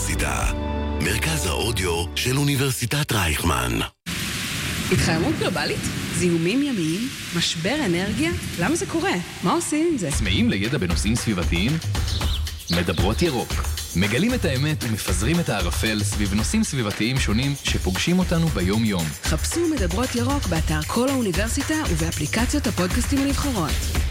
האוניברסיטה. מרכז האודיו של אוניברסיטת רייכמן. התחממות גלובלית? זיהומים ימיים? משבר אנרגיה? למה זה קורה? מה עושים עם זה? צמאים לידע בנושאים סביבתיים? מדברות ירוק. מגלים את האמת ומפזרים את הערפל סביב נושאים סביבתיים שונים שפוגשים אותנו ביום יום. חפשו מדברות ירוק באתר כל האוניברסיטה ובאפליקציות הפודקאסטים הנבחרות.